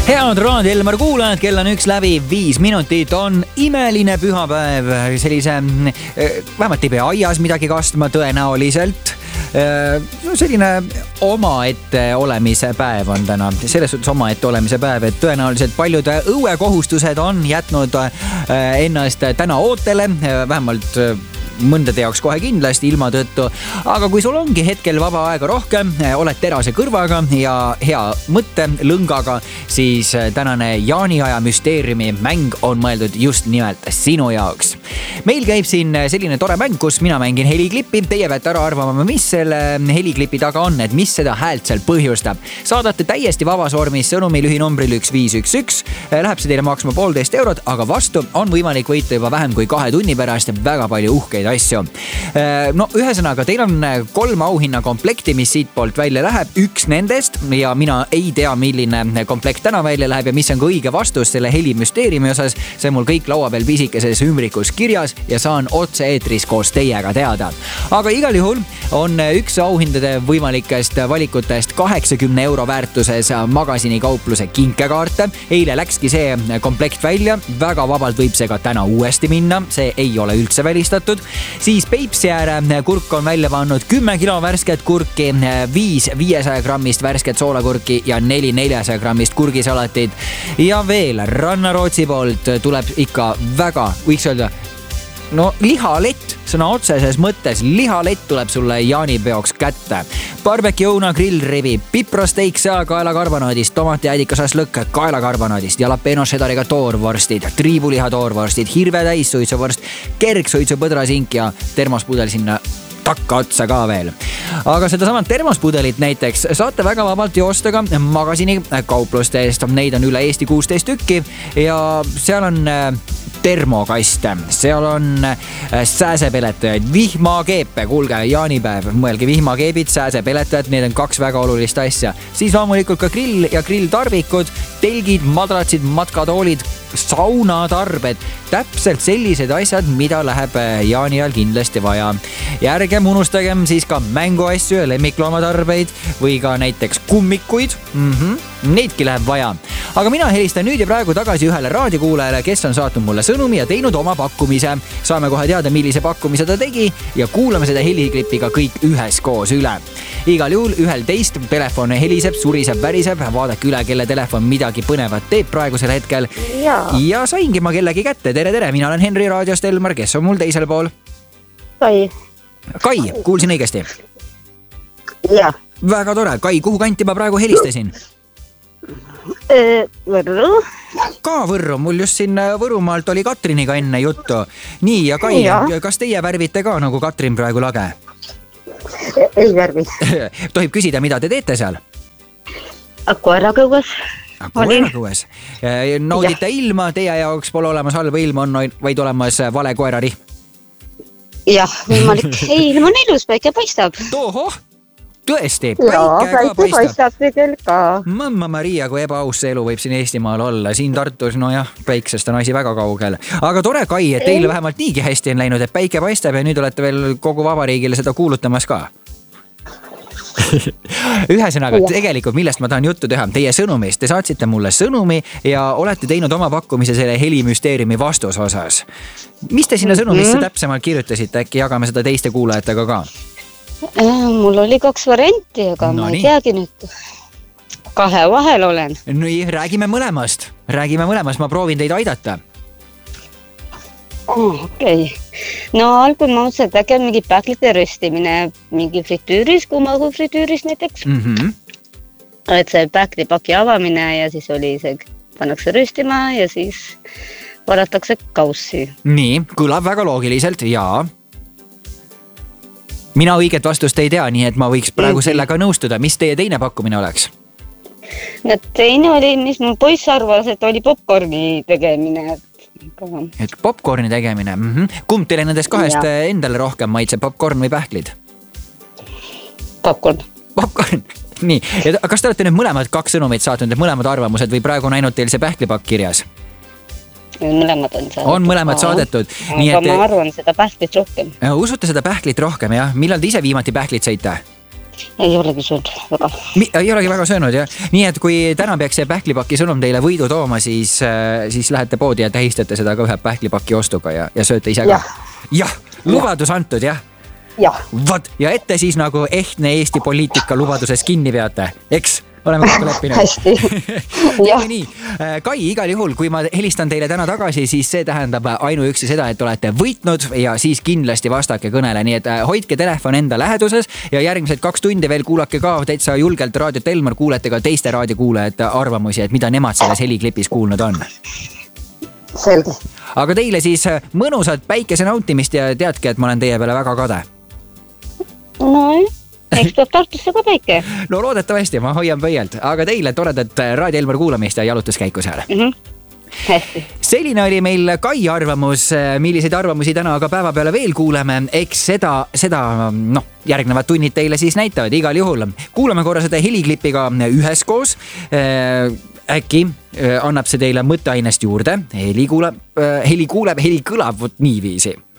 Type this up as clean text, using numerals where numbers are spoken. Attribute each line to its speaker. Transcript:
Speaker 1: Head Raadio Elmar kuulajad, kell on 1:05 on imeline pühapäev. Sellise, vähemalt ei pea aias midagi kastma tõenäoliselt. Selline omaette olemise päev on täna. Selles suhtes omaette olemise päev, et tõenäoliselt paljud õuekohustused on jätnud ennast täna ootele, vähemalt mõndade jaoks kohe kindlasti ilma tõttu. Aga kui sul ongi hetkel vaba aega rohkem, oled terase kõrvaga ja hea mõtte lõngaga, siis tänane jaaniaja müsteeriumi mäng on mõeldud just nimelt sinu jaoks. Meil käib siin selline tore mäng, kus mina mängin heliklippi. Teie peate ära arvama, mis selle heliklipi taga on, et mis seda häält seal põhjustab. Saadate täiesti vabas vormis sõnumi lühinumbril 1511. Läheb see teile maksma 1,5 eurot, aga vastu on võimalik võita juba vähem kui 2 tunni pärast väga palju uhkeid asju. No ühesõnaga, teil on 3 auhinna komplekti, mis siit poolt välja läheb. Üks nendest ja mina ei tea, milline komplekt täna välja läheb ja mis on ka õige vastus selle helimüsteeriumi osas. See on mul kõik laua peal pisikeses ümbrikus kirjas ja saan otse eetris koos teiega teada. Aga igal juhul on üks auhindade võimalikest valikutest 80 euro väärtuses magasinikaupluse kinkekaarte. Eile läkski see komplekt välja. Väga vabalt võib see ka täna uuesti minna. See ei ole üldse välistatud. Siis Peipsiääre kurk on välja pannud 10 kilo värsket kurki, 5 500 grammist värsket soolakurki ja 4 400 grammist kurgisalatit. Ja veel Rannarootsi poolt tuleb ikka väga, võiks öelda, lihalett, sõna otseses mõttes lihalett tuleb sulle jaanipeoks kätte. Barbecue grillrivi, piprasteik kaelakarbanaadist, tomatiädikasaslõkk kaelakarbanaadist, jalapeno šedariga toorvorstid, triibuliha toorvorstid, hirve täissuitsuvorst, kergsuitsu põdrasink ja termospudel sinna takka otsa ka veel. Aga seda samat termospudelit näiteks saate väga vabalt joosta ka magasini kauplustest. Neid on üle Eesti 16 tükki ja seal on termokaste, seal on sääsepeletajaid, vihmakeepe, kuulge, jaanipäev, mõelge vihmakeebid, sääsepeletajad, need on 2 väga olulist asja. Siis loomulikult ka grill ja grilltarvikud, telgid, madratsid, matkatoolid, saunatarbed, täpselt sellised asjad, mida läheb jaani ajal kindlasti vaja. Ja ärgem unustagem siis ka mänguasju ja lemmikloomatarbeid või ka näiteks kummikuid. Neidki läheb vaja. Aga mina helistan nüüd ja praegu tagasi ühele raadiokuulajale, kes on saatnud mulle sõnumi ja teinud oma pakkumise. Saame kohe teada, millise pakkumise ta tegi ja kuulame seda heliklipiga kõik üheskoos üle. Igal juhul ühel teist telefon heliseb, suriseb, väriseb. Vaadake üle, kelle telefon midagi põnevat teeb praegusel hetkel. Ja saingi ma kellegi kätte. Tere, mina olen Henri raadiost Elmar, kes on mul teisel pool? Kai, kuulsin õigesti?
Speaker 2: Jah.
Speaker 1: Väga tore. Kai, kuhu kanti ma praegu helistasin?
Speaker 2: Võrru.
Speaker 1: Ka Võrru, mul just siin Võrumaalt oli Katriniga enne juttu. Nii, ja Kai, kas teie värvite ka nagu Katrin praegu lage?
Speaker 2: Ei värvi.
Speaker 1: Tohib küsida, mida te teete seal?
Speaker 2: Koerakõues.
Speaker 1: Koerakõues. Naudite ilma, teie jaoks pole olemas halba ilma, on vaid olemas vale koerarihm.
Speaker 2: Jah, võimalik. Ei, ilm on ilus, päike paistab.
Speaker 1: Tohoh! Tõesti,
Speaker 2: päike paistab tegel ka.
Speaker 1: Mamma Maria, kui ebaaus see elu võib siin Eestimaal olla. Siin Tartus, päiksest on asi väga kaugel. Aga tore, Kai, et teil vähemalt niigi hästi on läinud, et päike paistab ja nüüd olete veel kogu vabariigile seda kuulutamas ka. Ühesõnaga, tegelikult millest ma tahan juttu teha, teie sõnumist. Te saatsite mulle sõnumi ja olete teinud oma pakkumise selle helimüsteeriumi vastuse osas. Mis te sinna sõnumisse täpsemalt kirjutasite? Äkki jagame seda teiste kuulajatega ka?
Speaker 2: Mul oli 2 varianti, aga ma ei teagi nüüd. 2 vahel olen.
Speaker 1: Nii, räägime mõlemast. Ma proovin teid aidata.
Speaker 2: Okei. No algul ma mõtlesin, et äkki on mingi pähklite röstimine mingi fritüüris, kuumaõhu fritüüris näiteks. Et see pähklipaki avamine ja siis oli see, pannakse röstima ja siis valatakse kaussi. Nii,
Speaker 1: kõlab väga loogiliselt, jaa. Mina õiget vastust ei tea, nii et ma võiks praegu sellega nõustuda. Mis teie teine pakkumine oleks?
Speaker 2: No teine oli, mis mul poiss arvas, et oli popcorni tegemine.
Speaker 1: Et popcorni tegemine. Kumb teile nendest 2 endale rohkem maitseb, popcorn või pähklid? Popcorn. Nii, ja kas te olete nüüd mõlemad 2 sõnumit saatnud, et mõlemad arvamused või praegu on ainult teil see pähklipakk kirjas?
Speaker 2: Mõlemad on saadetud.
Speaker 1: On mõlemad saadetud.
Speaker 2: Aga ma arvan seda pähklit rohkem.
Speaker 1: Usute seda pähklit rohkem, jah? Millal te ise viimati pähklit sõite?
Speaker 2: ei olegi söönud väga.
Speaker 1: Ei olegi väga söönud, jah. Nii et kui täna peaks see pähklipaki sõnum teile võidu tooma, siis lähete poodi ja tähistate seda ka ühe pähklipaki ostuga ja sööte ise ka. Jah, lubadus antud, jah. Vat, ja ette siis nagu ehtne Eesti poliitika lubaduses kinni peate, eks? Oleme kokku leppinud.
Speaker 2: Hästi.
Speaker 1: Nii. Kai, igal juhul, kui ma helistan teile täna tagasi, siis see tähendab ainuüksi seda, et olete võitnud ja siis kindlasti vastake kõnele. Nii et hoidke telefon enda läheduses ja järgmised 2 tundi veel kuulake ka täitsa julgelt Raadio Telmar, kuulete ka teiste raadiokuulajate arvamusi, et mida nemad selles heliklipis kuulnud on.
Speaker 2: Selge.
Speaker 1: Aga teile siis mõnusat päikese nautimist ja teadke, et ma olen teie peale väga kade.
Speaker 2: No, eks peab Tartusse ka päike.
Speaker 1: No loodetavasti, ma hoian pöialt, aga teile toredat Raadio Elmar kuulamist ja jalutuskäiku seal.
Speaker 2: Hästi.
Speaker 1: Selline oli meil Kai arvamus, milliseid arvamusi täna aga päeva peale veel kuuleme. Eks seda järgnevad tunnid teile siis näitavad igal juhul. Kuulame korra seda heliklipiga üheskoos. Äkki annab see teile mõtteainest juurde. Heli kõlab niiviisi.